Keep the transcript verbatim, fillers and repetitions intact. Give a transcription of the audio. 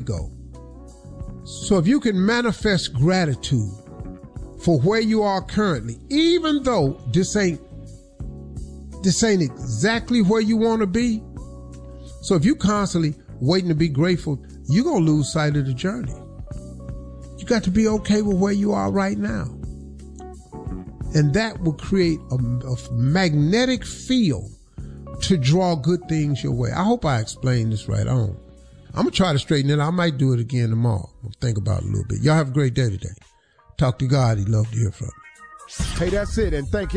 go. So if you can manifest gratitude for where you are currently, even though this ain't this ain't exactly where you want to be. So if you constantly waiting to be grateful, you're going to lose sight of the journey. You got to be okay with where you are right now. And that will create a, a magnetic field to draw good things your way. I hope I explained this right on. I'm going to try to straighten it. I might do it again tomorrow. I'll think about it a little bit. Y'all have a great day today. Talk to God. He'd love to hear from you. Hey, that's it. And thank you.